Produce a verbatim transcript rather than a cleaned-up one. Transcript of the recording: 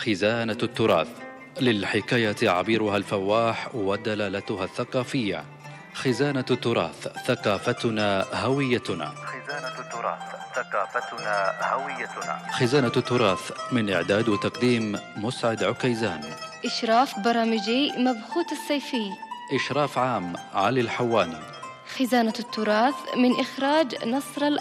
خزانة التراث، للحكاية عبيرها الفواح ودلالتها الثقافية. خزانة التراث، ثقافتنا هويتنا. خزانة التراث، ثقافتنا هويتنا. خزانة التراث، من إعداد وتقديم مسعد عكيزان. إشراف برامجي مبخوت السيفي. إشراف عام علي الحواني. خزانة التراث من إخراج نصر الأرض.